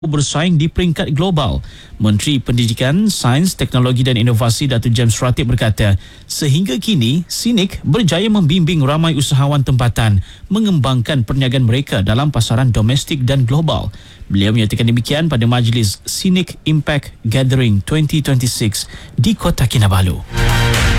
bersaing di peringkat global. Menteri Pendidikan, Sains, Teknologi dan Inovasi Datuk James Ratib berkata, sehingga kini Synic berjaya membimbing ramai usahawan tempatan mengembangkan perniagaan mereka dalam pasaran domestik dan global. Beliau menyatakan demikian pada majlis Synic Impact Gathering 2026 di Kota Kinabalu.